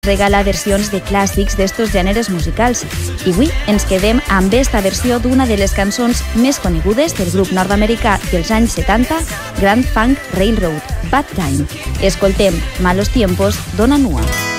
regala versions de clàssics d'estos gèneres musicals. I avui ens quedem amb esta versió d'una de les cançons més conegudes del grup nord-americà dels anys 70, Grand Funk Railroad, Bad Time. Escoltem Malos Tiempos, Dona Nua.